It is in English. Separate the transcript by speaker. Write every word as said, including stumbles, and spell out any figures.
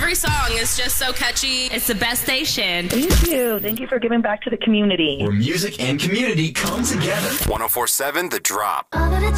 Speaker 1: Every song is just so catchy.
Speaker 2: It's the best station.
Speaker 3: Thank you. Thank you for giving back to the community.
Speaker 4: Where music and community come together.
Speaker 5: one oh four point seven The Drop.